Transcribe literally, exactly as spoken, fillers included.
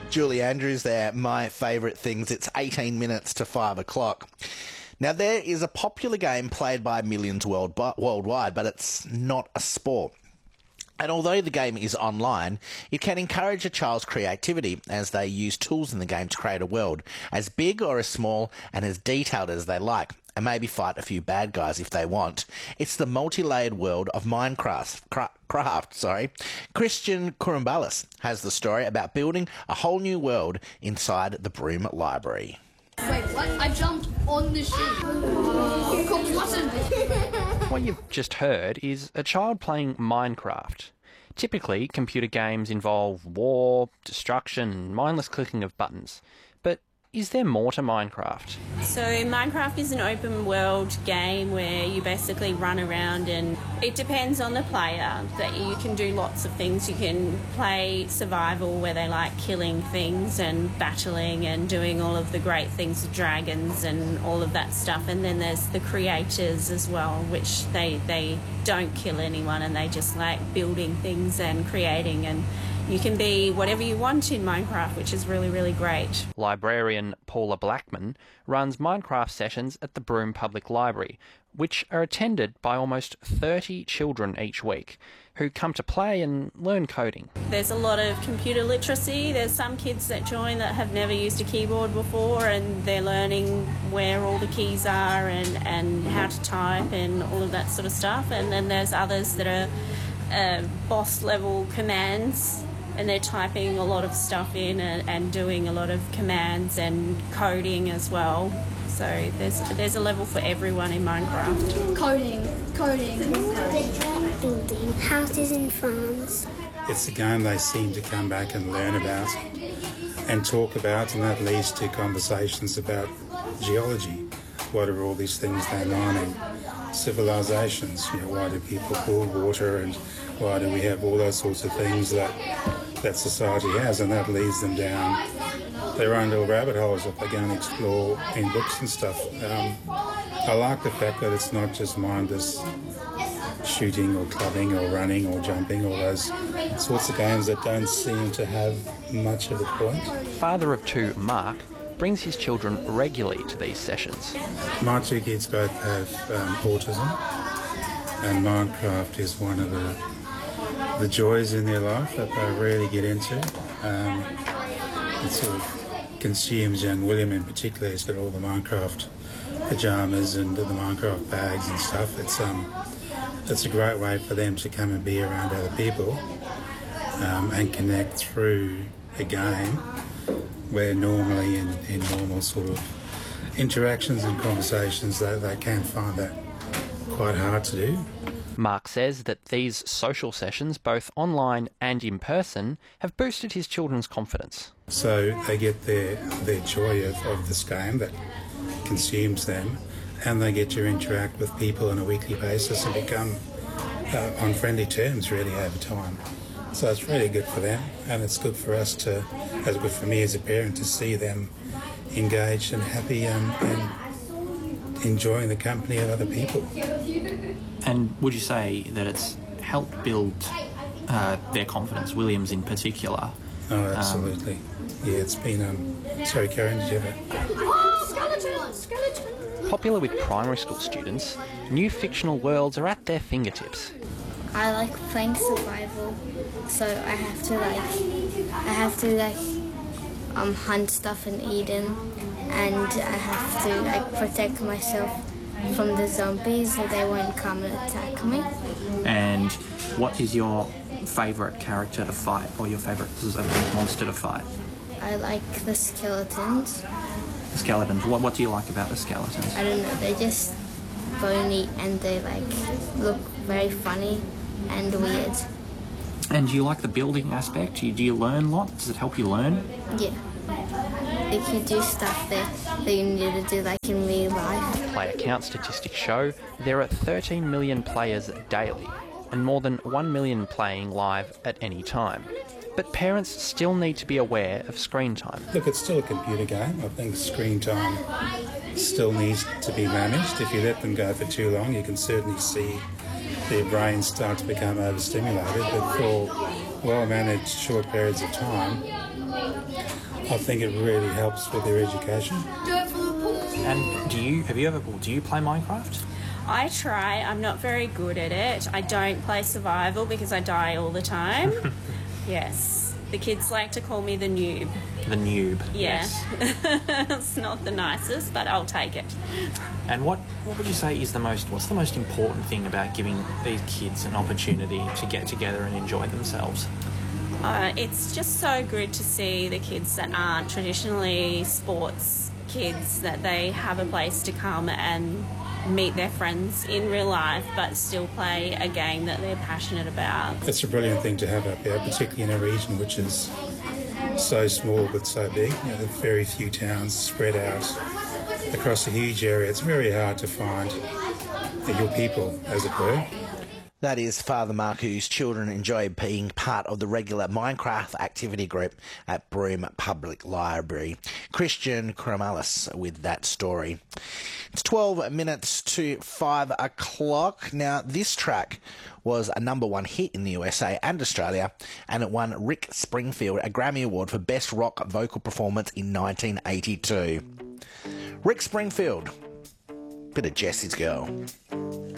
Julie Andrews there, my favourite things. It's eighteen minutes to five o'clock. Now, there is a popular game played by millions world, worldwide, but it's not a sport. And although the game is online, it can encourage a child's creativity as they use tools in the game to create a world as big or as small and as detailed as they like, and maybe fight a few bad guys if they want. It's the multi-layered world of Minecraft. Cra- craft, sorry. Christian Kurumbalis has the story about building a whole new world inside the Broome Library. Wait, what? I jumped on the sheet. What you've just heard is a child playing Minecraft. Typically, computer games involve war, destruction, and mindless clicking of buttons. But is there more to Minecraft? So Minecraft is an open world game where you basically run around, and it depends on the player that you can do lots of things. You can play survival where they like killing things and battling and doing all of the great things with dragons and all of that stuff. And then there's the creators as well, which they, they don't kill anyone and they just like building things and creating, and you can be whatever you want in Minecraft, which is really, really great. Librarian Paula Blackman runs Minecraft sessions at the Broome Public Library, which are attended by almost thirty children each week, who come to play and learn coding. There's a lot of computer literacy. There's some kids that join that have never used a keyboard before, and they're learning where all the keys are and, and how to type and all of that sort of stuff. And then there's others that are uh, boss-level commands, and they're typing a lot of stuff in and, and doing a lot of commands and coding as well. So there's there's a level for everyone in Minecraft. Coding, coding. Building houses and farms. It's a game they seem to come back and learn about and talk about, and that leads to conversations about geology. What are all these things they're mining? Civilizations, you know, why do people boil water, and why do we have all those sorts of things that that society has, and that leads them down their own little rabbit holes if they go and explore in books and stuff. Um, I like the fact that it's not just mindless shooting or clubbing or running or jumping, all those sorts of games that don't seem to have much of a point. Father of two, Mark, brings his children regularly to these sessions. My two kids both have um, autism, and Minecraft is one of the the joys in their life that they really get into. Um, it sort of consumes young William in particular. He's got all the Minecraft pyjamas and the Minecraft bags and stuff. It's um, it's a great way for them to come and be around other people um, and connect through a game where normally in, in normal sort of interactions and conversations they, they can find that quite hard to do. Mark says that these social sessions, both online and in person, have boosted his children's confidence. So they get their, their joy of, of this game that consumes them, and they get to interact with people on a weekly basis and become uh, on friendly terms really over time. So it's really good for them, and it's good for us to, as good for me as a parent, to see them engaged and happy and, and enjoying the company of other people. And would you say that it's helped build uh, their confidence, Williams in particular? Oh, absolutely. Um, yeah, it's been... Um, sorry, Karen, did you have a... Oh, skeleton! Skeleton! Popular with primary school students, new fictional worlds are at their fingertips. I like playing survival, so I have to like, I have to like, um, hunt stuff in Eden, and I have to like protect myself from the zombies so they won't come and attack me. And what is your favourite character to fight, or your favourite monster to fight? I like the skeletons. The skeletons. What, what do you like about the skeletons? I don't know, they're just bony and they like look very funny and weird. And do you like the building aspect? Do you, do you learn a lot? Does it help you learn? Yeah. You can do stuff that, that you need to do like in real life. Player count statistics show there are thirteen million players daily and more than one million playing live at any time. But parents still need to be aware of screen time. Look, it's still a computer game. I think screen time still needs to be managed. If you let them go for too long, you can certainly see their brains start to become overstimulated. But for well-managed short periods of time, I think it really helps with their education. Do it for the pool. And do you have you ever do you play Minecraft? I try. I'm not very good at it. I don't play survival because I die all the time. Yes. The kids like to call me the noob. The noob. Yeah. Yes. It's not the nicest, but I'll take it. And what, what would you say is the most what's the most important thing about giving these kids an opportunity to get together and enjoy themselves? Uh, it's just so good to see the kids that aren't traditionally sports kids, that they have a place to come and meet their friends in real life but still play a game that they're passionate about. It's a brilliant thing to have up there, particularly in a region which is so small but so big. You know, there are very few towns spread out across a huge area. It's very hard to find your people, as it were. That is Father Mark, whose children enjoy being part of the regular Minecraft activity group at Broome Public Library. Christian Kramalis with that story. It's twelve minutes to five o'clock. Now, this track was a number one hit in the U S A and Australia, and it won Rick Springfield a Grammy Award for Best Rock Vocal Performance in nineteen eighty-two. Rick Springfield, bit of Jesse's Girl.